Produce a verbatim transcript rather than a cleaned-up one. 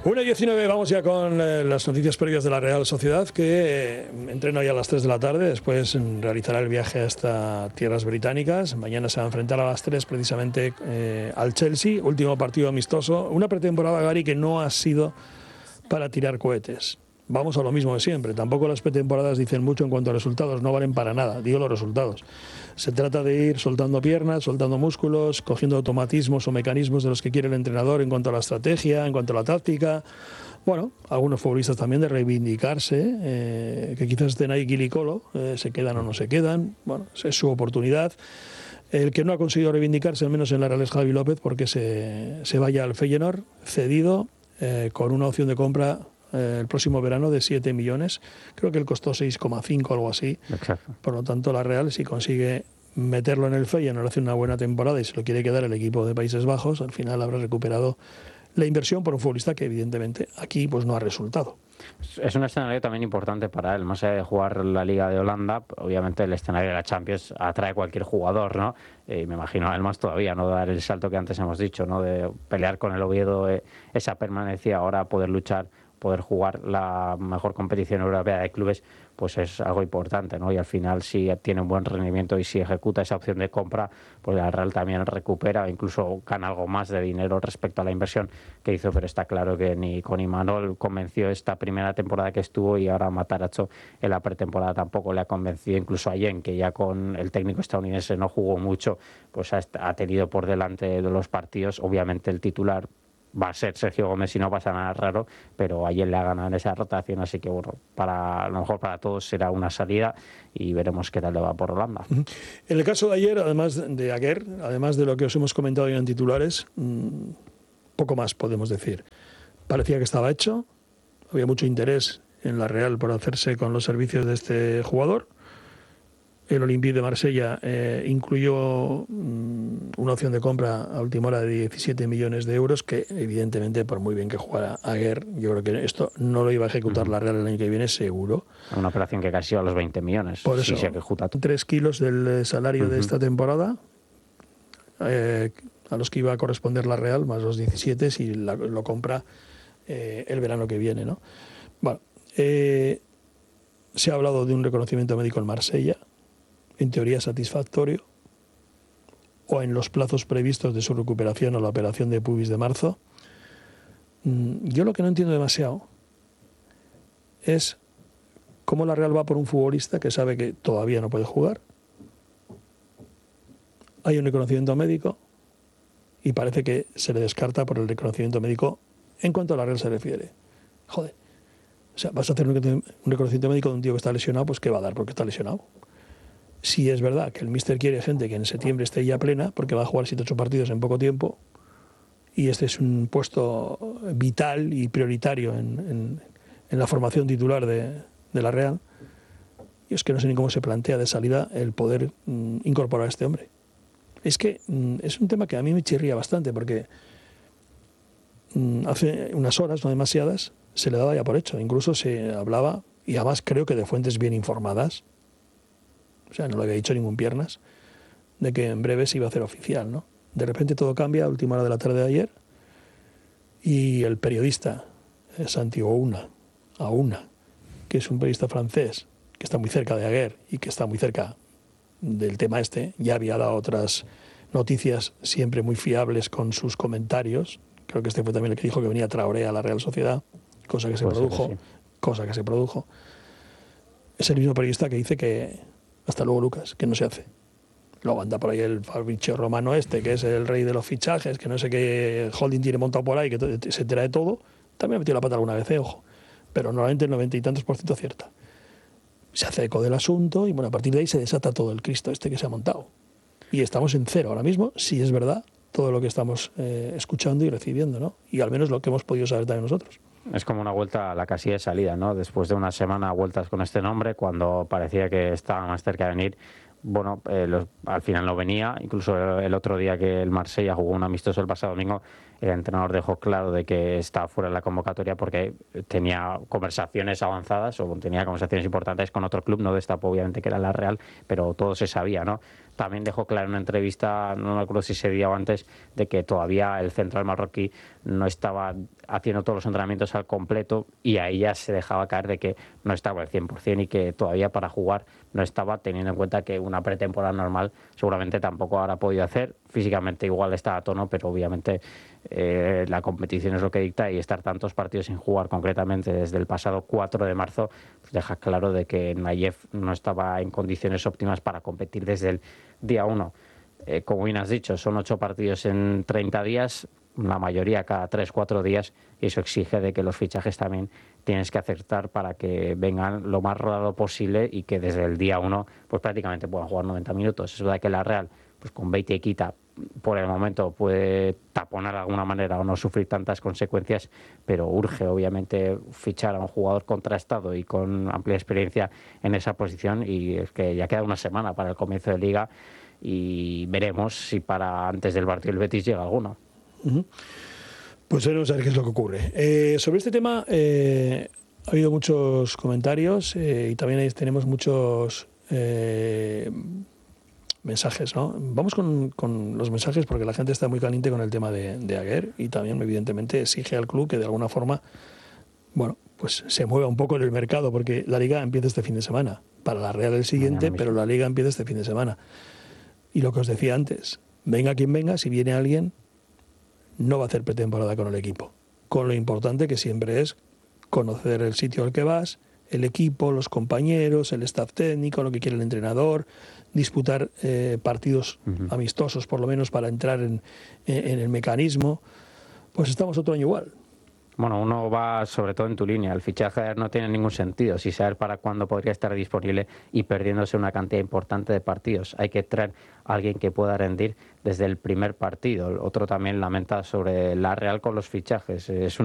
una y diecinueve, vamos ya con eh, las noticias previas de la Real Sociedad, que eh, entrena ya a las tres de la tarde, después realizará el viaje hasta tierras británicas. Mañana se va a enfrentar a las tres precisamente eh, al Chelsea, último partido amistoso. Una pretemporada, Gary, que no ha sido para tirar cohetes. Vamos a lo mismo de siempre, tampoco las pretemporadas dicen mucho en cuanto a resultados, no valen para nada, digo los resultados. Se trata de ir soltando piernas, soltando músculos, cogiendo automatismos o mecanismos de los que quiere el entrenador en cuanto a la estrategia, en cuanto a la táctica. Bueno, algunos futbolistas también de reivindicarse, eh, que quizás estén ahí quilicolo, eh, se quedan o no se quedan, bueno, es su oportunidad. El que no ha conseguido reivindicarse, al menos en la Real, es Javi López, porque se, se vaya al Feyenoord, cedido, eh, con una opción de compra el próximo verano de siete millones, creo que él costó seis coma cinco, algo así. Exacto. Por lo tanto, la Real, si consigue meterlo en el Feyenoord, hace una buena temporada y se lo quiere quedar el equipo de Países Bajos, al final habrá recuperado la inversión por un futbolista que evidentemente aquí pues no ha resultado. Es un escenario también importante para él, más allá de jugar la Liga de Holanda, obviamente el escenario de la Champions atrae a cualquier jugador, ¿no? Y me imagino a él más todavía, ¿no? Dar el salto que antes hemos dicho, ¿no? De pelear con el Oviedo, eh, esa permanencia, ahora poder luchar, poder jugar la mejor competición europea de clubes, pues es algo importante, ¿no? Y al final, si tiene un buen rendimiento y si ejecuta esa opción de compra, pues la Real también recupera, incluso gana algo más de dinero respecto a la inversión que hizo, pero está claro que ni con Imanol convenció esta primera temporada que estuvo, y ahora Matarazzo en la pretemporada tampoco le ha convencido, incluso a Jen, que ya con el técnico estadounidense no jugó mucho, pues ha, ha tenido por delante de los partidos, obviamente el titular va a ser Sergio Gómez si no pasa nada raro, pero ayer le ha ganado en esa rotación, así que bueno, para a lo mejor para todos será una salida y veremos qué tal le va por Holanda. En el caso de ayer, además de Aguer, además de lo que os hemos comentado en titulares, mmm, poco más podemos decir. Parecía que estaba hecho, había mucho interés en la Real por hacerse con los servicios de este jugador. El Olympique de Marsella eh, incluyó mmm, una opción de compra a última hora de diecisiete millones de euros, que evidentemente, por muy bien que jugara Aguer, yo creo que esto no lo iba a ejecutar uh-huh. la Real el año que viene, seguro. Una operación que casi a los veinte millones. Por eso, si se ejecuta. tres kilos del salario uh-huh. de esta temporada, eh, a los que iba a corresponder la Real, más los diecisiete si la, lo compra eh, el verano que viene, ¿no? Bueno, eh, se ha hablado de un reconocimiento médico en Marsella, en teoría satisfactorio, o en los plazos previstos de su recuperación o la operación de pubis de marzo. Yo lo que no entiendo demasiado es cómo la Real va por un futbolista que sabe que todavía no puede jugar. Hay un reconocimiento médico y parece que se le descarta por el reconocimiento médico en cuanto a la Real se refiere. Joder, o sea, vas a hacer un reconocimiento médico de un tío que está lesionado, pues ¿qué va a dar? Porque está lesionado. Si es verdad que el míster quiere gente que en septiembre esté ya plena, porque va a jugar siete ocho partidos en poco tiempo, y este es un puesto vital y prioritario en, en, en la formación titular de, de la Real, y es que no sé ni cómo se plantea de salida el poder mm, incorporar a este hombre. Es que mm, es un tema que a mí me chirría bastante, porque mm, hace unas horas, no demasiadas, se le daba ya por hecho, incluso se hablaba, y además creo que de fuentes bien informadas, o sea, no lo había dicho ningún piernas, de que en breve se iba a hacer oficial, ¿no? De repente todo cambia a última hora de la tarde de ayer y el periodista Santi Ouna, Auna, que es un periodista francés que está muy cerca de Aguer y que está muy cerca del tema este, ya había dado otras noticias siempre muy fiables con sus comentarios. Creo que este fue también el que dijo que venía Traoré a la Real Sociedad, cosa que se pues produjo, que sí. cosa que se produjo. Es el mismo periodista que dice que hasta luego, Lucas, que no se hace. Luego anda por ahí el Fabricio Romano este, que es el rey de los fichajes, que no sé qué holding tiene montado por ahí, que se entera de todo. También ha metido la pata alguna vez, eh, ojo. Pero normalmente el noventa y tantos por ciento acierta. Se hace eco del asunto y bueno, a partir de ahí se desata todo el Cristo este que se ha montado. Y estamos en cero ahora mismo, si es verdad, todo lo que estamos eh, escuchando y recibiendo, ¿no? Y al menos lo que hemos podido saber también nosotros. Es como una vuelta a la casilla de salida, ¿no? Después de una semana vueltas con este nombre, cuando parecía que estaba más cerca de venir, bueno, eh, los, al final no venía. Incluso el, el otro día que el Marsella jugó un amistoso el pasado domingo, el entrenador dejó claro de que estaba fuera de la convocatoria porque tenía conversaciones avanzadas o tenía conversaciones importantes con otro club, no destapó obviamente que era la Real, pero todo se sabía, ¿no? también dejó claro en una entrevista, no me acuerdo si ese día o antes, de que todavía el central marroquí no estaba haciendo todos los entrenamientos al completo, y ahí ya se dejaba caer de que no estaba al cien por ciento y que todavía para jugar no estaba, teniendo en cuenta que una pretemporada normal seguramente tampoco habrá podido hacer. Físicamente igual está a tono, pero obviamente eh, la competición es lo que dicta, y estar tantos partidos sin jugar, concretamente desde el pasado cuatro de marzo, pues deja claro de que Nayef no estaba en condiciones óptimas para competir desde el día uno. Eh, como bien has dicho, son ocho partidos en treinta días, la mayoría cada tres cuatro días, y eso exige de que los fichajes también tienes que acertar para que vengan lo más rodado posible y que desde el día uno pues prácticamente puedan jugar noventa minutos. Es verdad que la Real, pues con Beite y Quita, por el momento puede taponar de alguna manera o no sufrir tantas consecuencias, pero urge obviamente fichar a un jugador contrastado y con amplia experiencia en esa posición, y es que ya queda una semana para el comienzo de Liga y veremos si para antes del partido del Betis llega alguno. Uh-huh. Pues veremos a ver qué es lo que ocurre. Eh, sobre este tema eh, ha habido muchos comentarios eh, y también ahí tenemos muchos eh, mensajes, ¿no? Vamos con, con los mensajes, porque la gente está muy caliente con el tema de, de Aguer, y también evidentemente exige al club que de alguna forma, bueno, pues se mueva un poco en el mercado, porque la Liga empieza este fin de semana. Para la Real el siguiente, pero la Liga empieza este fin de semana. Y lo que os decía antes, venga quien venga, si viene alguien, no va a hacer pretemporada con el equipo, con lo importante que siempre es conocer el sitio al que vas, el equipo, los compañeros, el staff técnico, lo que quiere el entrenador, disputar eh, partidos uh-huh. amistosos por lo menos para entrar en, en el mecanismo. Pues estamos otro año igual. Bueno, uno va sobre todo en tu línea. El fichaje no tiene ningún sentido si saber para cuándo podría estar disponible y perdiéndose una cantidad importante de partidos. Hay que traer a alguien que pueda rendir desde el primer partido. Otro también lamenta sobre la Real con los fichajes. Es una